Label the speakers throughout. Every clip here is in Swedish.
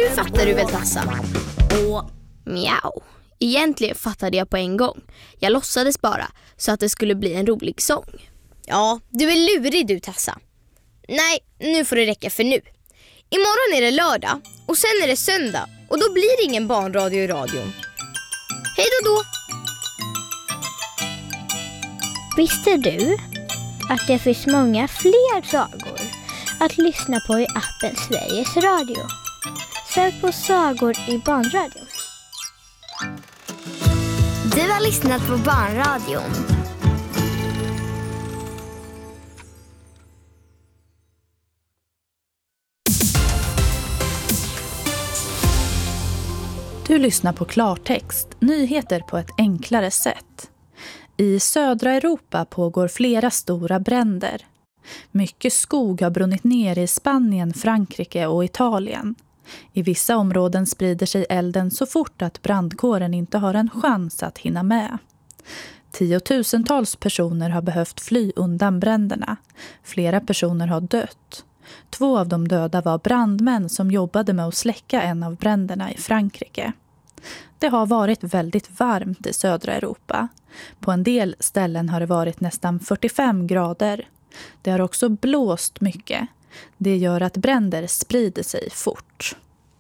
Speaker 1: fattar du väl, Tassa? Och mjau. Egentligen fattade jag på en gång. Jag låtsades bara så att det skulle bli en rolig sång. Ja, du är lurig du, Tassa. Nej, nu får det räcka för nu. Imorgon är det lördag och sen är det söndag och då blir det ingen barnradio i radion. Hej då!
Speaker 2: Visste du att det finns många fler sagor att lyssna på i appen Sveriges Radio? Sök på sagor i barnradion.
Speaker 3: Du har lyssnat på Barnradion.
Speaker 4: Du lyssnar på Klartext, nyheter på ett enklare sätt. I södra Europa pågår flera stora bränder. Mycket skog har brunnit ner i Spanien, Frankrike och Italien. I vissa områden sprider sig elden så fort att brandkåren inte har en chans att hinna med. Tiotusentals personer har behövt fly undan bränderna. Flera personer har dött. 2 av de döda var brandmän som jobbade med att släcka en av bränderna i Frankrike. Det har varit väldigt varmt i södra Europa. På en del ställen har det varit nästan 45 grader. Det har också blåst mycket. Det gör att bränder sprider sig fort.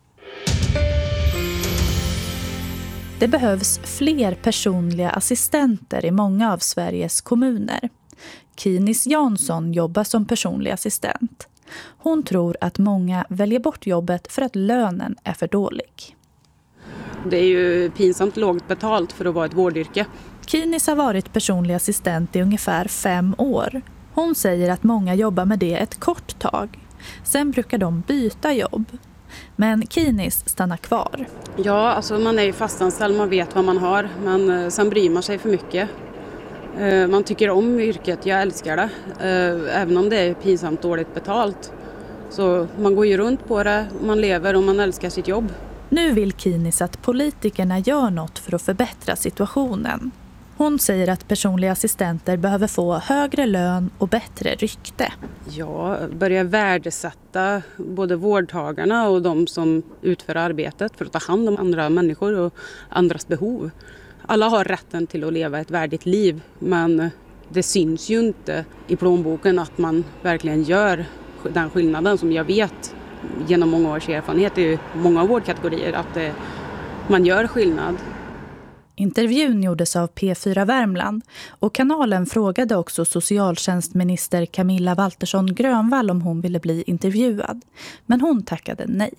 Speaker 4: Det behövs fler personliga assistenter i många av Sveriges kommuner. Kinis Jansson jobbar som personlig assistent. Hon tror att många väljer bort jobbet för att lönen är för dålig.
Speaker 5: Det är ju pinsamt lågt betalt för att vara ett vårdyrke.
Speaker 4: Kinis har varit personlig assistent i ungefär 5 år. Hon säger att många jobbar med det ett kort tag. Sen brukar de byta jobb. Men Kinis stannar kvar.
Speaker 5: Ja, alltså man är ju fastanställd, man vet vad man har. Men sen bryr man sig för mycket. Man tycker om yrket, jag älskar det. Även om det är pinsamt dåligt betalt. Så man går ju runt på det, man lever och man älskar sitt jobb.
Speaker 4: Nu vill Kinis att politikerna gör något för att förbättra situationen. Hon säger att personliga assistenter behöver få högre lön och bättre rykte.
Speaker 5: Ja, börja värdesätta både vårdtagarna och de som utför arbetet för att ta hand om andra människor och andras behov. Alla har rätten till att leva ett värdigt liv, men det syns ju inte i plånboken att man verkligen gör den skillnaden som jag vet genom många års erfarenhet i många vårdkategorier att man gör skillnad.
Speaker 4: Intervjun gjordes av P4 Värmland och kanalen frågade också socialtjänstminister Camilla Waltersson Grönvall om hon ville bli intervjuad. Men hon tackade nej.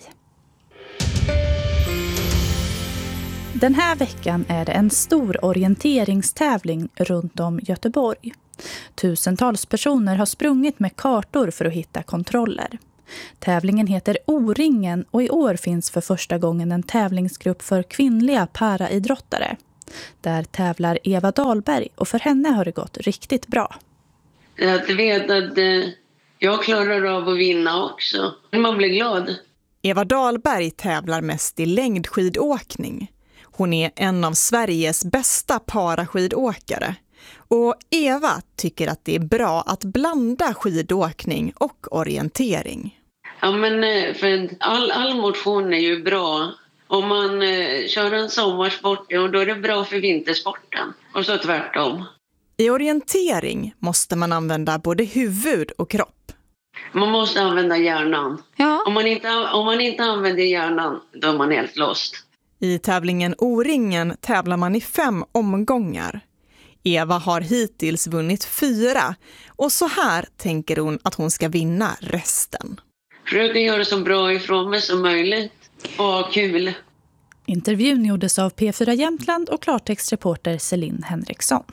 Speaker 4: Den här veckan är det en stor orienteringstävling runt om Göteborg. Tusentals personer har sprungit med kartor för att hitta kontroller. Tävlingen heter O-ringen och i år finns för första gången en tävlingsgrupp för kvinnliga paraidrottare. Där tävlar Eva Dahlberg och för henne har det gått riktigt bra.
Speaker 6: Att veta att jag klarar av att vinna också. Man blir glad.
Speaker 7: Eva Dahlberg tävlar mest i längdskidåkning. Hon är en av Sveriges bästa paraskidåkare. Och Eva tycker att det är bra att blanda skidåkning och orientering.
Speaker 6: Ja, men för all motion är ju bra. Om man kör en sommarsport, ja, då är det bra för vintersporten. Och så tvärtom.
Speaker 7: I orientering måste man använda både huvud och kropp.
Speaker 6: Man måste använda hjärnan.
Speaker 2: Ja.
Speaker 6: Om man inte använder hjärnan, då är man helt lost.
Speaker 7: I tävlingen O-ringen tävlar man i 5 omgångar. Eva har hittills vunnit 4 och så här tänker hon att hon ska vinna resten.
Speaker 6: Försöka göra så bra ifrån mig som möjligt och ha kul.
Speaker 4: Intervjun gjordes av P4 Jämtland och klartextreporter Celine Henriksson.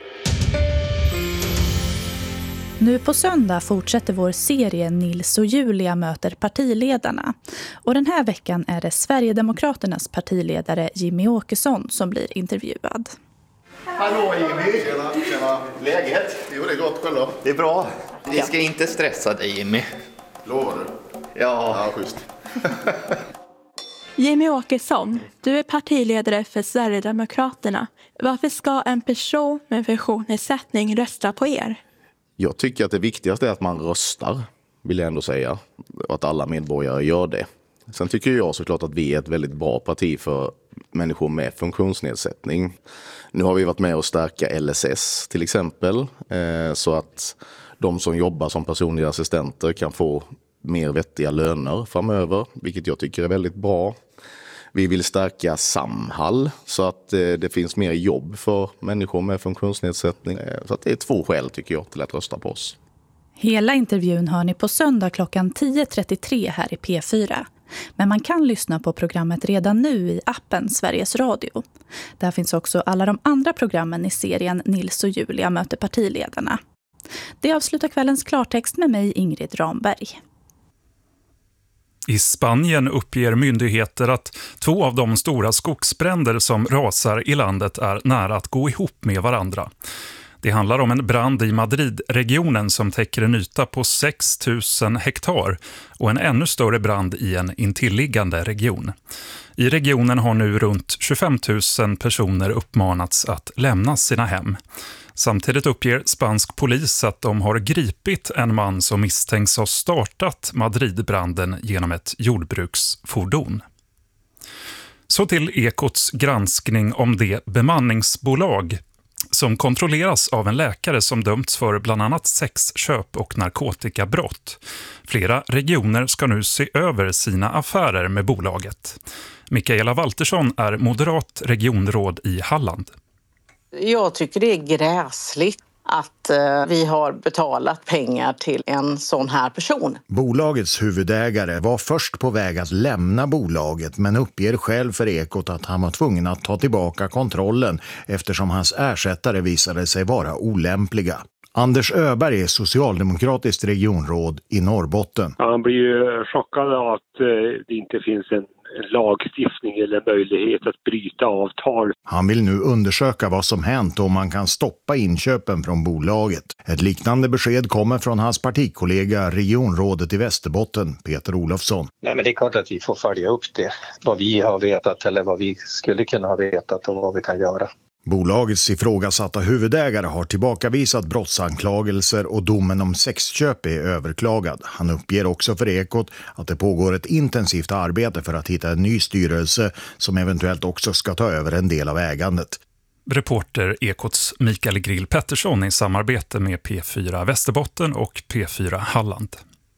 Speaker 4: Nu på söndag fortsätter vår serie Nils och Julia möter partiledarna. Och den här veckan är det Sverigedemokraternas partiledare Jimmy Åkesson som blir intervjuad.
Speaker 8: Hallå Jimmy! Tjena. Läget? Jo, det är gott själv då.
Speaker 9: Det är bra. Vi ska inte stressa dig Jimmy.
Speaker 8: Lovar du?
Speaker 9: Ja,
Speaker 8: schysst.
Speaker 10: Jimmy Åkesson, du är partiledare för Sverigedemokraterna. Varför ska en person med funktionsnedsättning rösta på er?
Speaker 8: Jag tycker att det viktigaste är att man röstar, vill jag ändå säga. Och att alla medborgare gör det.
Speaker 11: Sen tycker jag såklart att vi är ett väldigt bra parti för människor med funktionsnedsättning. Nu har vi varit med och stärka LSS till exempel, så att de som jobbar som personliga assistenter kan få mer vettiga löner framöver, vilket jag tycker är väldigt bra. Vi vill stärka Samhall så att det finns mer jobb för människor med funktionsnedsättning. Så att det är 2 skäl tycker jag till att rösta på oss.
Speaker 4: Hela intervjun hör ni på söndag klockan 10.33 här i P4. Men man kan lyssna på programmet redan nu i appen Sveriges Radio. Där finns också alla de andra programmen i serien Nils och Julia möter partiledarna. Det avslutar kvällens klartext med mig, Ingrid Ramberg.
Speaker 12: I Spanien uppger myndigheter att 2 av de stora skogsbränder som rasar i landet är nära att gå ihop med varandra. Det handlar om en brand i Madrid-regionen som täcker en yta på 6 000 hektar och en ännu större brand i en intilliggande region. I regionen har nu runt 25 000 personer uppmanats att lämna sina hem. Samtidigt uppger spansk polis att de har gripit en man som misstänks ha startat Madridbranden genom ett jordbruksfordon. Så till Ekots granskning om det bemanningsbolag som kontrolleras av en läkare som dömts för bland annat sexköp och narkotikabrott. Flera regioner ska nu se över sina affärer med bolaget. Mikaela Waltersson är moderat regionråd i Halland.
Speaker 13: Jag tycker det är gräsligt att vi har betalat pengar till en sån här person.
Speaker 14: Bolagets huvudägare var först på väg att lämna bolaget men uppger själv för Ekot att han var tvungen att ta tillbaka kontrollen eftersom hans ersättare visade sig vara olämpliga. Anders Öberg är socialdemokratiskt regionråd i Norrbotten.
Speaker 15: Han blir ju chockad av att det inte finns en lagstiftning eller möjlighet att bryta avtal.
Speaker 14: Han vill nu undersöka vad som hänt och om man kan stoppa inköpen från bolaget. Ett liknande besked kommer från hans partikollega regionrådet i Västerbotten, Peter Olofsson.
Speaker 16: Nej, men det är klart att vi får följa upp det. Vad vi har vetat eller vad vi skulle kunna ha vetat och vad vi kan göra.
Speaker 14: Bolagets ifrågasatta huvudägare har tillbakavisat brottsanklagelser och domen om sexköp är överklagad. Han uppger också för Ekot att det pågår ett intensivt arbete för att hitta en ny styrelse som eventuellt också ska ta över en del av ägandet.
Speaker 12: Reporter Ekots Mikael Grill Pettersson i samarbete med P4 Västerbotten och P4 Halland.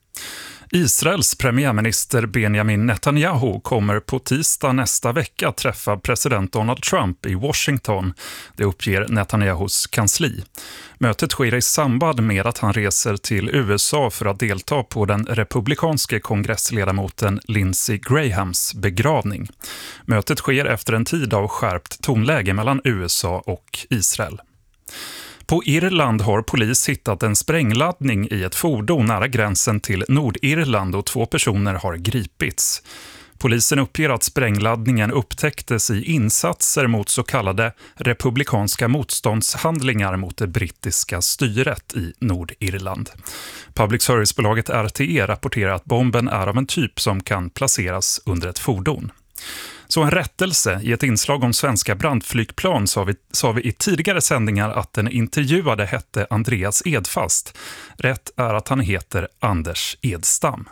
Speaker 12: Israels premiärminister Benjamin Netanyahu kommer på tisdag nästa vecka träffa president Donald Trump i Washington. Det uppger Netanyahus kansli. Mötet sker i samband med att han reser till USA för att delta på den republikanske kongressledamoten Lindsey Grahams begravning. Mötet sker efter en tid av skärpt tonläge mellan USA och Israel. På Irland har polis hittat en sprängladdning i ett fordon nära gränsen till Nordirland och 2 personer har gripits. Polisen uppger att sprängladdningen upptäcktes i insatser mot så kallade republikanska motståndshandlingar mot det brittiska styret i Nordirland. Public servicebolaget RTE rapporterar att bomben är av en typ som kan placeras under ett fordon. Så en rättelse i ett inslag om svenska brandflygplan sa vi i tidigare sändningar att den intervjuade hette Andreas Edfast. Rätt är att han heter Anders Edstam.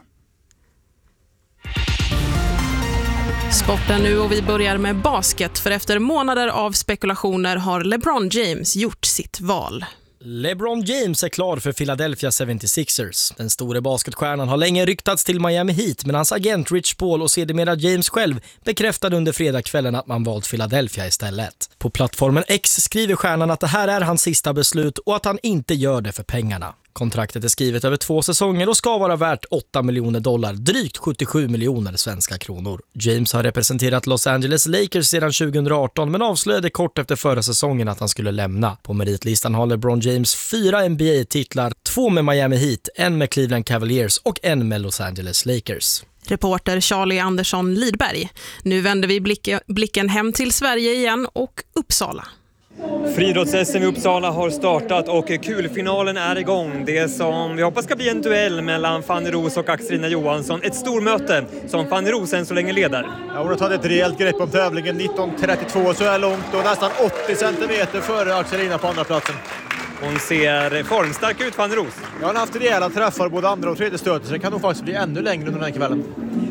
Speaker 17: Sporten nu och vi börjar med basket för efter månader av spekulationer har LeBron James gjort sitt val.
Speaker 18: LeBron James är klar för Philadelphia 76ers. Den store basketstjärnan har länge ryktats till Miami Heat men hans agent Rich Paul och sedermera James själv bekräftade under fredagskvällen att man valt Philadelphia istället. På plattformen X skriver stjärnan att det här är hans sista beslut och att han inte gör det för pengarna. Kontraktet är skrivet över 2 säsonger och ska vara värt $8 miljoner, drygt 77 miljoner svenska kronor. James har representerat Los Angeles Lakers sedan 2018 men avslöjade kort efter förra säsongen att han skulle lämna. På meritlistan har LeBron James 4 NBA-titlar, 2 med Miami Heat, 1 med Cleveland Cavaliers och 1 med Los Angeles Lakers.
Speaker 17: Reporter Charlie Andersson Lidberg. Nu vänder vi blicken hem till Sverige igen och Uppsala.
Speaker 19: Friidrotts-SM i Uppsala har startat och kulfinalen är igång. Det som vi hoppas ska bli en duell mellan Fanny Ros och Axelina Johansson. Ett stormöte som Fanny Ros än så länge leder.
Speaker 20: Ja, hon har tagit ett rejält grepp om tävlingen. 19.32 så är långt och nästan 80 centimeter före Axelina på andra platsen.
Speaker 19: Hon ser formstark ut, Fanny Ros.
Speaker 20: Ja, hon har haft rejäla träffar både andra och tredje stöter så det kan nog faktiskt bli ännu längre under den här kvällen.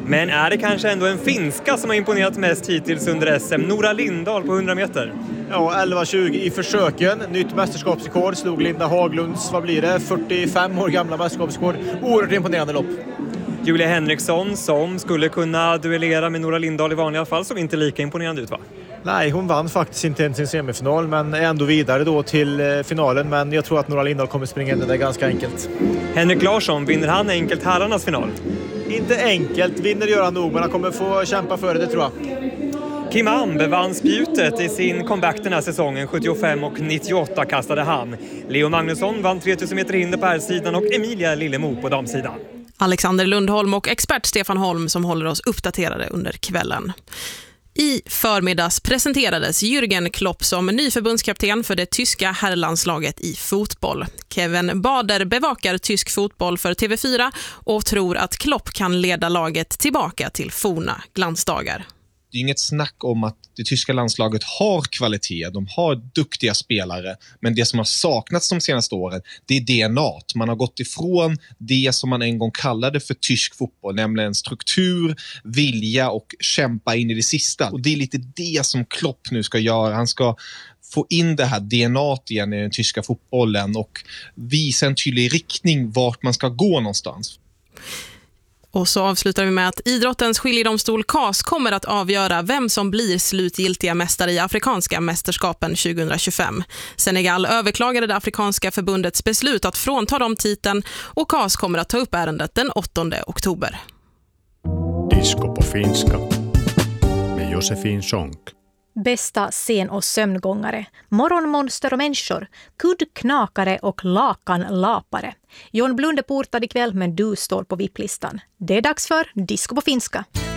Speaker 19: Men är det kanske ändå en finska som har imponerat mest hittills under SM? Nora Lindahl på 100 meter.
Speaker 20: Ja, 11.20 i försöken. Nytt mästerskapsrekord slog Linda Haglunds, 45 år gamla mästerskapsrekord. Oerhört imponerande lopp.
Speaker 19: Julia Henriksson, som skulle kunna duellera med Nora Lindahl i vanliga fall, såg inte lika imponerande ut, va?
Speaker 20: Nej, hon vann faktiskt inte ens sin semifinal, men är ändå vidare då till finalen. Men jag tror att Nora Lindahl kommer springa in det där ganska enkelt.
Speaker 19: Henrik Larsson, vinner han enkelt herrarnas final?
Speaker 20: Inte enkelt, vinner gör han nog, men han kommer få kämpa för det tror jag.
Speaker 19: Kim Ambe vann spjutet i sin comeback den här säsongen. 75 och 98 kastade han. Leo Magnusson vann 3000 meter hinder på herrsidan och Emilia Lillemo på damsidan.
Speaker 17: Alexander Lundholm och expert Stefan Holm som håller oss uppdaterade under kvällen. I förmiddags presenterades Jürgen Klopp som ny förbundskapten för det tyska herrlandslaget i fotboll. Kevin Bader bevakar tysk fotboll för TV4 och tror att Klopp kan leda laget tillbaka till forna glansdagar.
Speaker 21: Det är inget snack om att det tyska landslaget har kvalitet, de har duktiga spelare, men det som har saknats de senaste åren, det är DNA. Man har gått ifrån det som man en gång kallade för tysk fotboll, nämligen struktur, vilja och kämpa in i det sista. Och det är lite det som Klopp nu ska göra. Han ska få in det här DNA igen i den tyska fotbollen och visa en tydlig riktning vart man ska gå någonstans.
Speaker 17: Och så avslutar vi med att idrottens skiljedomstol CAS kommer att avgöra vem som blir slutgiltiga mästare i afrikanska mästerskapen 2025. Senegal överklagade det afrikanska förbundets beslut att frånta dem titeln och CAS kommer att ta upp ärendet den 8 oktober.
Speaker 22: Disco på finska med Josefin Sonck.
Speaker 23: Bästa scen- och sömngångare, morgonmonster och människor, kuddknakare och lakanlapare. John Blund är portad ikväll men du står på VIP-listan. Det är dags för Disco på finska.